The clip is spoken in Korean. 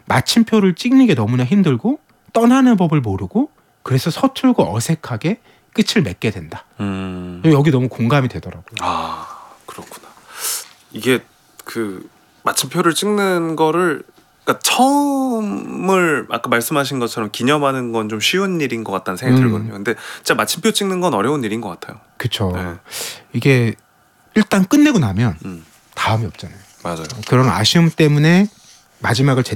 마침표를 찍는 게 너무나 힘들고 떠나는 법을 모르고 그래서 서툴고 어색하게 끝을 맺게 된다. 여기 너무 공감이 되더라고요. 아, 그렇구나. 이게 그 마침표를 찍는 거를 그러니까 처음을 아까 말씀하신 것처럼 기념하는 건 좀 쉬운 일인 것 같다는 생각이 들거든요. 근데 진짜 마침표 찍는 건 어려운 일인 것 같아요. 그렇죠. 네. 이게 일단 끝내고 나면 다음이 없잖아요. 맞아요. 그런 아쉬움 때문에 마지막을